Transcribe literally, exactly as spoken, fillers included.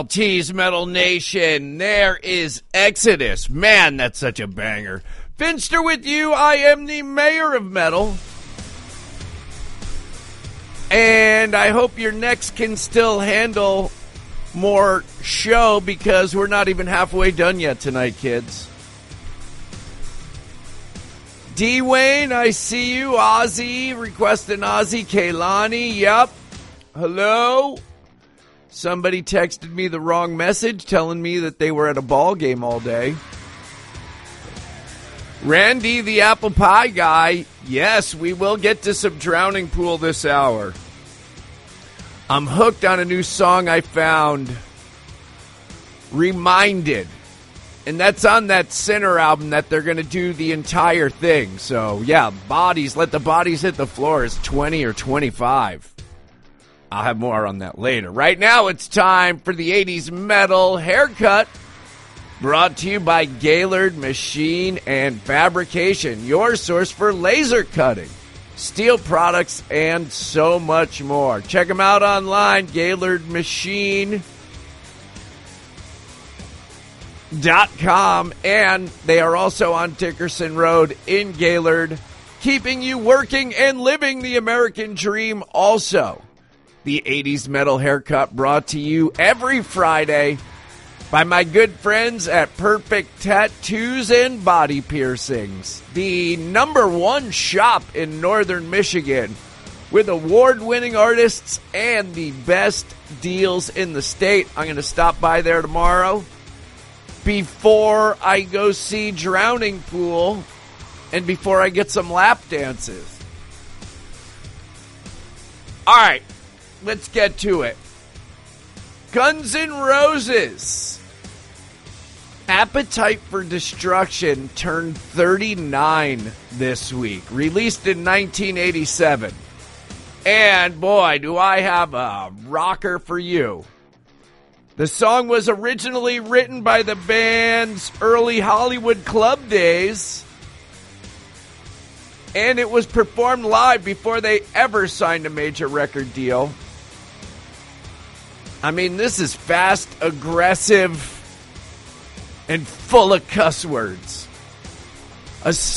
Tease Metal Nation, there is Exodus. Man, that's such a banger. Finster with you, I am the mayor of metal. And I hope your necks can still handle more show because we're not even halfway done yet tonight, kids. D-Wayne, I see you. Ozzy, requesting Ozzy. Kaylani, yep. Hello. Somebody texted me the wrong message telling me that they were at a ball game all day. Randy, the apple pie guy. Yes, we will get to some Drowning Pool this hour. I'm hooked on a new song I found, Reminded. And that's on that Sinner album that they're going to do the entire thing. So, yeah, Bodies, Let the Bodies Hit the Floor is twenty or twenty-five. I'll have more on that later. Right now, it's time for the eighties Metal Haircut, brought to you by Gaylord Machine and Fabrication, your source for laser cutting, steel products, and so much more. Check them out online, Gaylord Machine dot com, and they are also on Dickerson Road in Gaylord, keeping you working and living the American dream also. The eighties Metal Haircut brought to you every Friday by my good friends at Perfect Tattoos and Body Piercings, the number one shop in northern Michigan with award-winning artists and the best deals in the state. I'm going to stop by there tomorrow before I go see Drowning Pool and before I get some lap dances. All right. Let's get to it. Guns N' Roses. Appetite for Destruction turned thirty-nine this week. Released in nineteen eighty-seven. And boy, do I have a rocker for you. The song was originally written by the band's early Hollywood club days. And it was performed live before they ever signed a major record deal. I mean, this is fast, aggressive, and full of cuss words. A